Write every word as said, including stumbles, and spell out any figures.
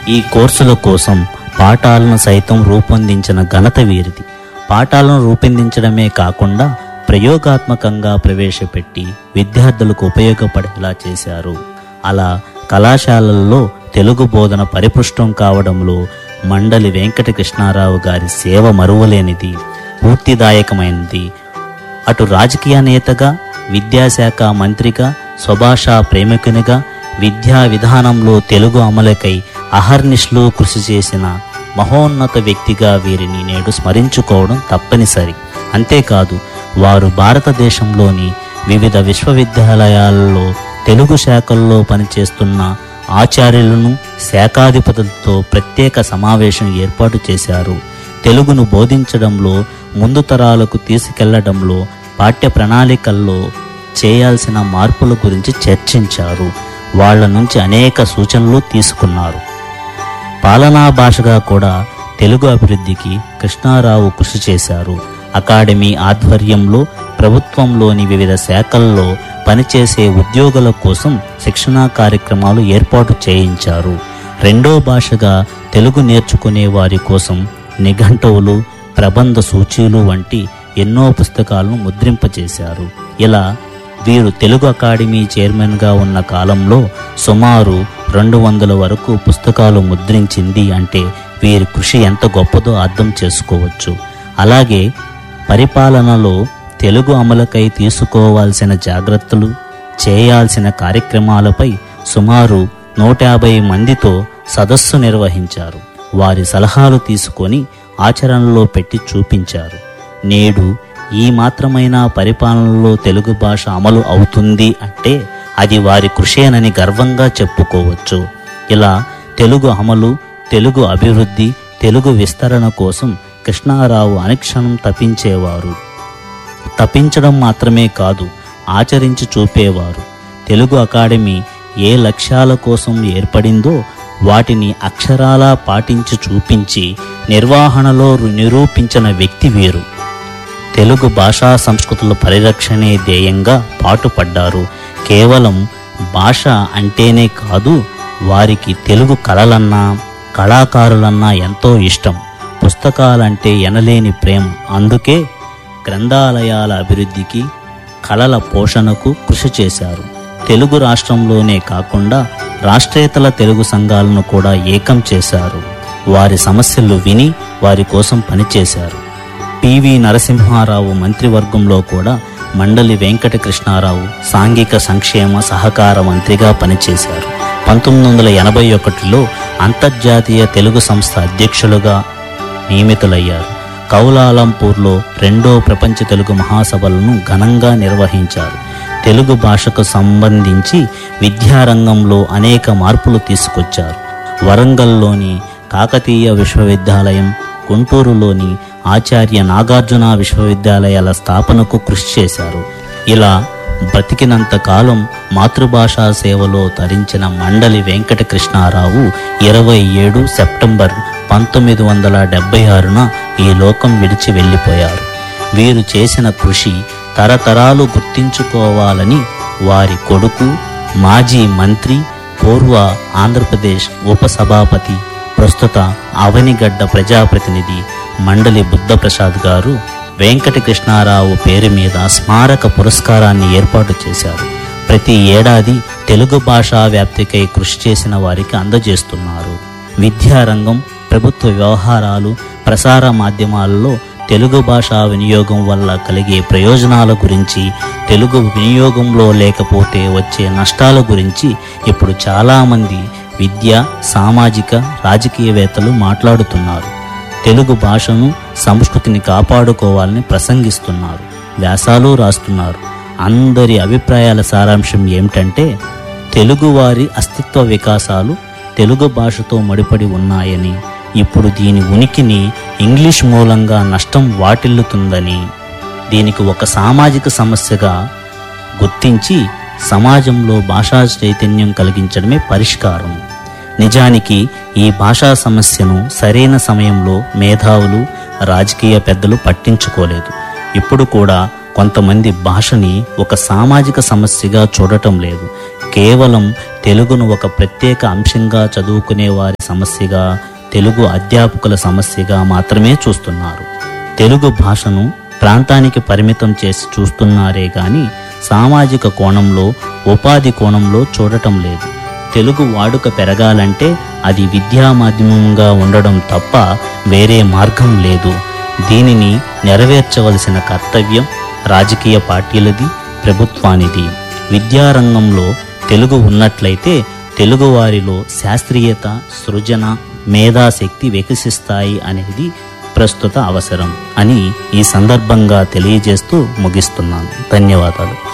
ఈ కోర్సుల కోసం పాఠాలను సైతం రూపొందించిన ఘనత వీరిది. పాఠాలను రూపొందించడమే కాకుండా ప్రయోగాత్మకంగా ప్రవేశపెట్టి విద్యార్థులకు ఉపయోగపడేలా చేశారు. అలా కళాశాలల్లో తెలుగు బోధన పరిపుష్టం కావడంలో మండలి వెంకట కృష్ణారావు గారి సేవ మరువలేనిది, పూర్తిదాయకమైనది. అటు రాజకీయ నేతగా, విద్యాశాఖ మంత్రిగా, స్వభాషా ప్రేమికునిగా, విద్యా విధానంలో తెలుగు అమలుకై అహర్నిశలు కృషి చేసిన మహోన్నత వ్యక్తిగా వీరిని నేడు స్మరించుకోవడం తప్పనిసరి. అంతేకాదు, వారు భారతదేశంలోని వివిధ విశ్వవిద్యాలయాలలో తెలుగు శాఖల్లో పనిచేస్తున్న ఆచార్యులను, శాఖాధిపతులతో ప్రత్యేక సమావేశం ఏర్పాటు చేశారు. తెలుగును బోధించడంలో, ముందు తరాలకు తీసుకెళ్లడంలో, పాఠ్య ప్రణాళికల్లో చేయాల్సిన మార్పుల గురించి చర్చించారు. వాళ్ల నుంచి అనేక సూచనలు తీసుకున్నారు. పాలనా భాషగా కూడా తెలుగు అభివృద్ధికి కృష్ణారావు కృషి చేశారు. అకాడమీ ఆధ్వర్యంలో ప్రభుత్వంలోని వివిధ శాఖల్లో పనిచేసే ఉద్యోగుల కోసం శిక్షణా కార్యక్రమాలు ఏర్పాటు చేయించారు. రెండో భాషగా తెలుగు నేర్చుకునే వారి కోసం నిఘంటువులు, ప్రబంధ సూచీలు వంటి ఎన్నో పుస్తకాలను ముద్రింపజేశారు. ఇలా వీరు తెలుగు అకాడమీ చైర్మన్గా ఉన్న కాలంలో సుమారు రెండు వందల వరకు పుస్తకాలు ముద్రించింది అంటే వీరి కృషి ఎంత గొప్పదో అర్థం చేసుకోవచ్చు. అలాగే పరిపాలనలో తెలుగు అమలుకై తీసుకోవాల్సిన జాగ్రత్తలు, చేయాల్సిన కార్యక్రమాలపై సుమారు నూట యాభై మందితో సదస్సు నిర్వహించారు. వారి సలహాలు తీసుకొని ఆచరణలో పెట్టి చూపించారు. నేడు ఈ మాత్రమైనా పరిపాలనలో తెలుగు భాష అమలు అవుతుంది అంటే అది వారి కృషేనని గర్వంగా చెప్పుకోవచ్చు. ఇలా తెలుగు అమలు, తెలుగు అభివృద్ధి, తెలుగు విస్తరణ కోసం కృష్ణారావు అనుక్షణం తపించేవారు. తపించడం మాత్రమే కాదు, ఆచరించి చూపేవారు. తెలుగు అకాడమీ ఏ లక్ష్యాల కోసం ఏర్పడిందో వాటిని అక్షరాలా పాటించి చూపించి నిర్వహణలో నిరూపించిన వ్యక్తి వీరు. తెలుగు భాషా సంస్కృతుల పరిరక్షణే ధ్యేయంగా పాటుపడ్డారు. కేవలం భాష అంటేనే కాదు, వారికి తెలుగు కళలన్నా, కళాకారులన్నా ఎంతో ఇష్టం. పుస్తకాలంటే ఎనలేని ప్రేమ. అందుకే గ్రంథాలయాల అభివృద్ధికి, కళల పోషణకు కృషి చేశారు. తెలుగు రాష్ట్రంలోనే కాకుండా రాష్ట్రేతర తెలుగు సంఘాలను కూడా ఏకం చేశారు. వారి సమస్యలు విని వారి కోసం పనిచేశారు. పివి నరసింహారావు మంత్రివర్గంలో కూడా మండలి వెంకట కృష్ణారావు సాంఘిక సంక్షేమ సహకార మంత్రిగా పనిచేశారు. పంతొమ్మిది వందల ఎనభై ఒకటిలో అంతర్జాతీయ తెలుగు సంస్థ అధ్యక్షులుగా నియమితులయ్యారు. కౌలాలంపూర్లో రెండో ప్రపంచ తెలుగు మహాసభలను ఘనంగా నిర్వహించారు. తెలుగు భాషకు సంబంధించి విద్యారంగంలో అనేక మార్పులు తీసుకొచ్చారు. వరంగల్లోని కాకతీయ విశ్వవిద్యాలయం, గుంటూరులోని ఆచార్య నాగార్జున విశ్వవిద్యాలయాల స్థాపనకు కృషి చేశారు. ఇలా బ్రతికినంత కాలం మాతృభాషా సేవలో తరించిన మండలి వెంకట కృష్ణారావు ఇరవై ఏడు సెప్టెంబర్ పంతొమ్మిది వందల డెబ్బై ఆరున ఈ లోకం విడిచి వెళ్ళిపోయారు. వీరు చేసిన కృషి తరతరాలు గుర్తించుకోవాలని వారి కొడుకు, మాజీ మంత్రి, పూర్వ ఆంధ్రప్రదేశ్ ఉపసభాపతి, ప్రస్తుత అవనిగడ్డ ప్రజాప్రతినిధి మండలి బుద్ధప్రసాద్ గారు వెంకట కృష్ణారావు పేరు మీద స్మారక పురస్కారాన్ని ఏర్పాటు చేశారు. ప్రతి ఏడాది తెలుగు భాషా వ్యాప్తికై కృషి చేసిన వారికి అందజేస్తున్నారు. విద్యారంగం, ప్రభుత్వ వ్యవహారాలు, ప్రసార మాధ్యమాలలో తెలుగు భాషా వినియోగం వల్ల కలిగే ప్రయోజనాల గురించి, తెలుగు వినియోగంలో లేకపోతే వచ్చే నష్టాల గురించి ఇప్పుడు చాలామంది విద్య, సామాజిక, రాజకీయవేత్తలు మాట్లాడుతున్నారు. తెలుగు భాషను, సంస్కృతిని కాపాడుకోవాలని ప్రసంగిస్తున్నారు, వ్యాసాలు రాస్తున్నారు. అందరి అభిప్రాయాల సారాంశం ఏమిటంటే తెలుగువారి అస్తిత్వ వికాసాలు తెలుగు భాషతో ముడిపడి ఉన్నాయని, ఇప్పుడు దీని ఉనికిని ఇంగ్లీష్ మూలంగా నష్టం వాటిల్లుతుందని, దీనికి ఒక సామాజిక సమస్యగా గుర్తించి సమాజంలో భాషా చైతన్యం కలిగించడమే పరిష్కారం. నిజానికి ఈ భాషా సమస్యను సరైన సమయంలో మేధావులు, రాజకీయ పెద్దలు పట్టించుకోలేదు. ఇప్పుడు కూడా కొంతమంది భాషని ఒక సామాజిక సమస్యగా చూడటం లేదు, కేవలం తెలుగును ఒక ప్రత్యేక అంశంగా చదువుకునే వారి సమస్యగా, తెలుగు అధ్యాపకుల సమస్యగా మాత్రమే చూస్తున్నారు. తెలుగు భాషను ప్రాంతానికి పరిమితం చేసి చూస్తున్నారే గాని సామాజిక కోణంలో, ఉపాధి కోణంలో చూడటం లేదు. తెలుగు వాడుక పెరగాలంటే అది విద్యా మాధ్యమంగా ఉండడం తప్ప వేరే మార్గం లేదు. దీనిని నెరవేర్చవలసిన కర్తవ్యం రాజకీయ పార్టీలది, ప్రభుత్వానిది. విద్యారంగంలో తెలుగు ఉన్నట్లయితే తెలుగువారిలో శాస్త్రీయత, సృజన, మేధాశక్తి వికసిస్తాయి అనేది ప్రస్తుత అవసరం అని ఈ సందర్భంగా తెలియజేస్తూ ముగిస్తున్నాను. ధన్యవాదాలు.